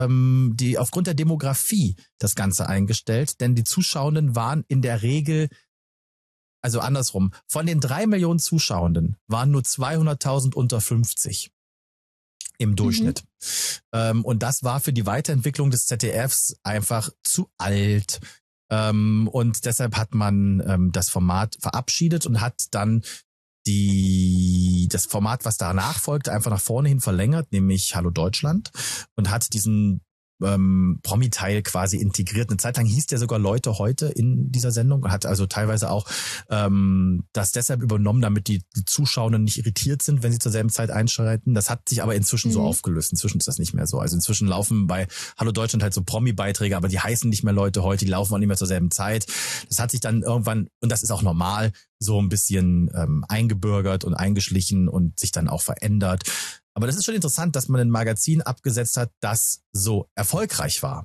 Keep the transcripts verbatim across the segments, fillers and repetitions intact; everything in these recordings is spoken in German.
ähm, die aufgrund der Demografie das Ganze eingestellt, denn die Zuschauenden waren in der Regel, also andersrum, von den drei Millionen Zuschauenden waren nur zweihunderttausend unter fünfzig im Durchschnitt. Mhm. Ähm, und das war für die Weiterentwicklung des Z D Fs einfach zu alt. Ähm, und deshalb hat man ähm, das Format verabschiedet und hat dann die das Format, was danach folgte, einfach nach vorne hin verlängert, nämlich Hallo Deutschland, und hat diesen ähm, Promi-Teil quasi integriert. Eine Zeit lang hieß der sogar Leute heute in dieser Sendung, hat also teilweise auch ähm, das deshalb übernommen, damit die, die Zuschauenden nicht irritiert sind, wenn sie zur selben Zeit einschalten. Das hat sich aber inzwischen mhm. so aufgelöst. Inzwischen ist das nicht mehr so. Also inzwischen laufen bei Hallo Deutschland halt so Promi-Beiträge, aber die heißen nicht mehr Leute heute, die laufen auch nicht mehr zur selben Zeit. Das hat sich dann irgendwann, und das ist auch normal, so ein bisschen ähm, eingebürgert und eingeschlichen und sich dann auch verändert. Aber das ist schon interessant, dass man ein Magazin abgesetzt hat, das so erfolgreich war.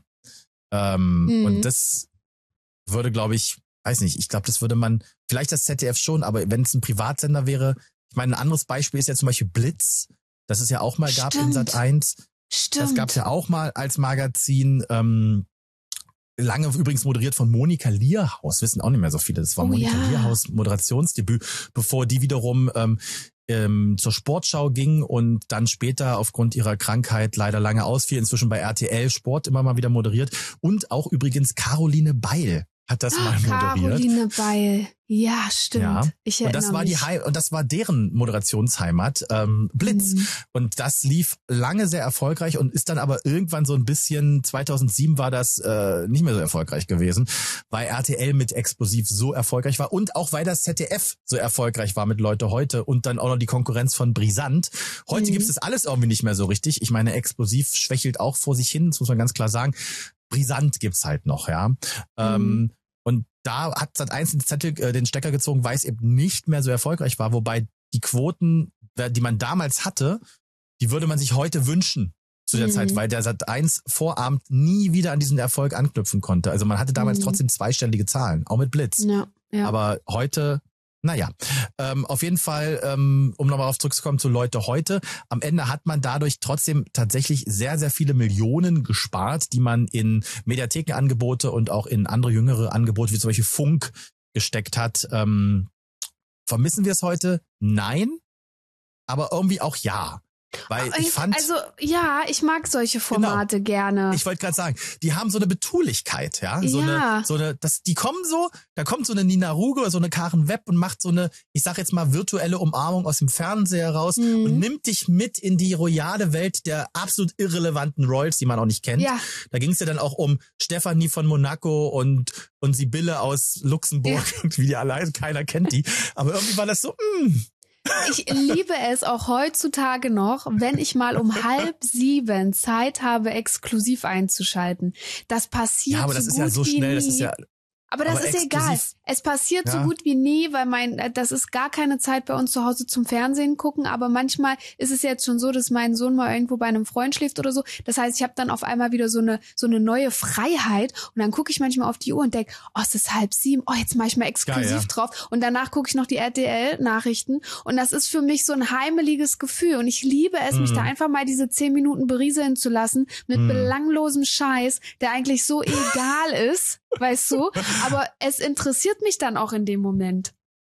Ähm, mhm. Und das würde, glaube ich, weiß nicht, ich glaube, das würde man, vielleicht das Z D F schon, aber wenn es ein Privatsender wäre, ich meine, ein anderes Beispiel ist ja zum Beispiel Blitz, das es ja auch mal gab in Sat eins. Stimmt. Das gab es ja auch mal als Magazin, ähm, lange übrigens moderiert von Monika Lierhaus, wissen auch nicht mehr so viele. Das war oh, Monika ja. Lierhaus Moderationsdebüt, bevor die wiederum ähm, ähm, zur Sportschau ging und dann später aufgrund ihrer Krankheit leider lange ausfiel, inzwischen bei R T L Sport immer mal wieder moderiert. Und auch übrigens Caroline Beil hat das mal moderiert. Caroline Beil, ja, stimmt. Ja. Ich und erinnere das war mich. die He- und das war deren Moderationsheimat, ähm, Blitz. Mhm. Und das lief lange sehr erfolgreich und ist dann aber irgendwann so ein bisschen, zweitausendsieben war das äh, nicht mehr so erfolgreich gewesen, weil R T L mit Explosiv so erfolgreich war und auch weil das Z D F so erfolgreich war mit Leute heute und dann auch noch die Konkurrenz von Brisant. Heute mhm. gibt es das alles irgendwie nicht mehr so richtig. Ich meine, Explosiv schwächelt auch vor sich hin, das muss man ganz klar sagen. Brisant gibt's halt noch, ja. Mhm. Ähm, und da hat Sat eins den, Zettel, äh, den Stecker gezogen, weil es eben nicht mehr so erfolgreich war, wobei die Quoten, die man damals hatte, die würde man sich heute wünschen zu der mhm. Zeit, weil der Sat eins Vorabend nie wieder an diesen Erfolg anknüpfen konnte. Also man hatte damals mhm. trotzdem zweistellige Zahlen, auch mit Blitz. Ja, ja. Aber heute, naja, ähm, auf jeden Fall, ähm, um nochmal auf zurückzukommen zu Leute heute, am Ende hat man dadurch trotzdem tatsächlich sehr, sehr viele Millionen gespart, die man in Mediathekenangebote und auch in andere jüngere Angebote, wie zum Beispiel Funk, gesteckt hat. Ähm, vermissen wir es heute? Nein, aber irgendwie auch ja. Weil ich fand, also ja, ich mag solche Formate genau, gerne. Ich wollte gerade sagen, die haben so eine Betulichkeit, ja, so ja. eine, so eine, das, die kommen so, da kommt so eine Nina Ruge oder so eine Karen Webb und macht so eine, ich sag jetzt mal virtuelle Umarmung aus dem Fernseher raus mhm. und nimmt dich mit in die royale Welt der absolut irrelevanten Royals, die man auch nicht kennt. Ja. Da ging es ja dann auch um Stefanie von Monaco und und Sibylle aus Luxemburg ja. und wie die alle heißen, keiner kennt die, aber irgendwie war das so, mh. Ich liebe es auch heutzutage noch, wenn ich mal um halb sieben Zeit habe, exklusiv einzuschalten. Das passiert ja, aber das so ist gut ja so schnell, wie das nie. ist ja Aber das aber ist egal. Es passiert ja. so gut wie nie, weil mein, das ist gar keine Zeit bei uns zu Hause zum Fernsehen gucken. Aber manchmal ist es jetzt schon so, dass mein Sohn mal irgendwo bei einem Freund schläft oder so. Das heißt, ich habe dann auf einmal wieder so eine so eine neue Freiheit. Und dann gucke ich manchmal auf die Uhr und denke, oh, es ist halb sieben. Oh, jetzt mache ich mal exklusiv Geil, ja. drauf. Und danach gucke ich noch die R T L-Nachrichten. Und das ist für mich so ein heimeliges Gefühl. Und ich liebe es, mm. mich da einfach mal diese zehn Minuten berieseln zu lassen mit mm. belanglosem Scheiß, der eigentlich so egal ist. Weißt du? Aber es interessiert mich dann auch in dem Moment.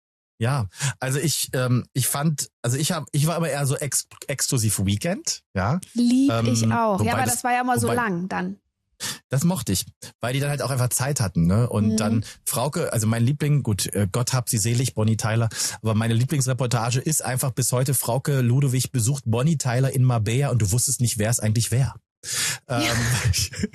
Ja, also ich ähm, ich fand, also ich habe, ich war immer eher so ex exklusiv Weekend, ja. Lieb ähm, ich auch. Ja, aber das, das war ja immer wobei, so lang dann. Das mochte ich, weil die dann halt auch einfach Zeit hatten, ne? Und mhm. dann Frauke, also mein Liebling, gut, Gott hab sie selig, Bonnie Tyler, aber meine Lieblingsreportage ist einfach bis heute, Frauke Ludewig besucht Bonnie Tyler in Marbella und du wusstest nicht, wer es eigentlich wäre. Ja. Ähm,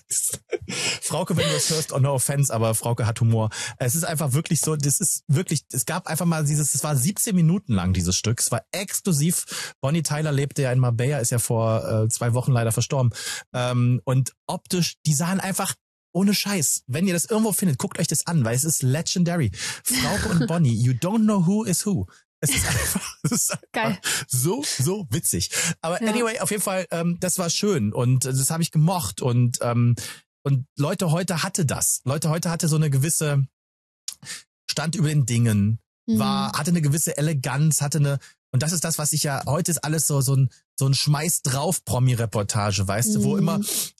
Frauke, wenn du das hörst, oh no offense, aber Frauke hat Humor. Es ist einfach wirklich so, das ist wirklich, es gab einfach mal dieses, es war siebzehn Minuten lang, dieses Stück. Es war exklusiv. Bonnie Tyler lebte ja in Marbella, ist ja vor äh, zwei Wochen leider verstorben. Ähm, und optisch, die sahen einfach ohne Scheiß. Wenn ihr das irgendwo findet, guckt euch das an, weil es ist legendary. Frauke und Bonnie, you don't know who is who. Es ist einfach, es ist einfach Geil. so, so witzig. Aber ja. anyway, auf jeden Fall, ähm, das war schön und das habe ich gemocht und ähm, und Leute heute hatte das. Leute heute hatte so eine gewisse Stand über den Dingen, mhm. war hatte eine gewisse Eleganz, hatte eine und das ist das, was ich ja heute ist alles so so ein so ein Schmeiß drauf Promi-Reportage, weißt mhm. du, wo immer